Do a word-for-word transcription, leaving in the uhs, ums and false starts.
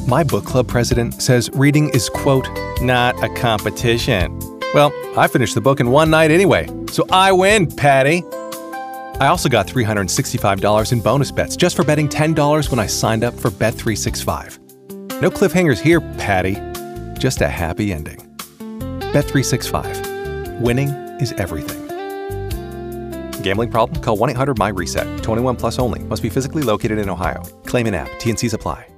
My book club president says reading is, quote, not a competition. Well, I finished the book in one night anyway, so I win, Patty. I also got three hundred sixty-five dollars in bonus bets just for betting ten dollars when I signed up for Bet three sixty-five. No cliffhangers here, Patty. Just a happy ending. Bet three sixty-five. Winning is everything. Gambling problem? Call one eight hundred M Y RESET. twenty-one plus only. Must be physically located in Ohio. Claim in app. T and Cs apply.